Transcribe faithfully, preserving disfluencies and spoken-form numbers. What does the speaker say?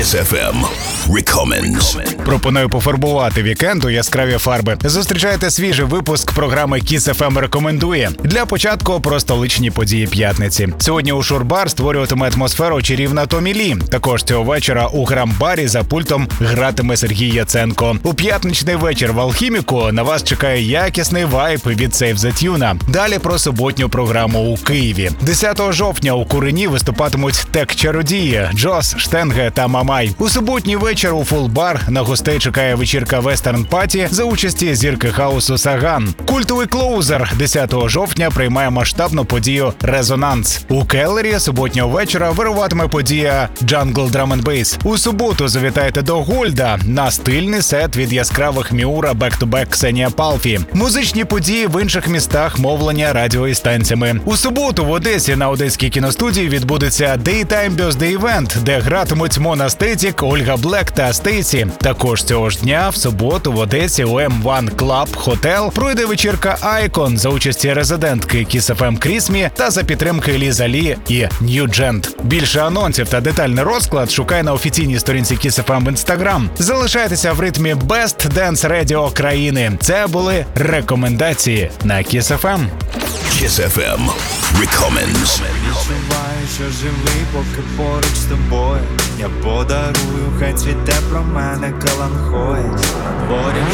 Kiss еф ем Recommends. Пропоную пофарбувати вікенд у яскраві фарби. Зустрічайте свіжий випуск програми Kiss еф ем рекомендує. Для початку про столичні події п'ятниці. Сьогодні у Шурбар створюватиме атмосферу чарівна Томі Лі. Також цього вечора у Грам-барі за пультом гратиме Сергій Яценко. У п'ятничний вечір в Алхіміку на вас чекає якісний вайб від Save the Tune. Далі про суботню програму у Києві. десятого жовтня у Курені виступатимуть тек-чародії Джос, Штенге та Мамай. У суботній вечір у Фулбар на гостей чекає вечірка Western Party за участі зірки хаусу Саган. Культовий клоузер десятого жовтня приймає масштабну подію «Резонанс». У Келлері суботнього вечора вируватиме подія «Jungle Drum and Bass». У суботу завітайте до Гольда на стильний сет від яскравих Міура бек-ту-бек Ксенія Палфі. Музичні події в інших містах, мовлення радіо і станціями. У суботу в Одесі на Одеській кіностудії відбудеться Daytime Birthday Event, де гратимуть Мона Стетік, Ольга Блек та Стейсі. Також цього ж дня в суботу в Одесі у ем один Club Hotel пройде вечірка Icon за участі резидентки Kiss еф ем Крісмі та за підтримки Ліза Лі і Нью-Джент. Більше анонсів та детальний розклад шукай на офіційній сторінці Kiss еф ем в Instagram. Залишайтеся в ритмі Best Dance Radio країни. Це були рекомендації на Kiss еф ем. Kiss еф ем Recommends. Відчуваю, що живий, поки поруч з тобою. Я подарую, хай цвіте про мене каланхоя.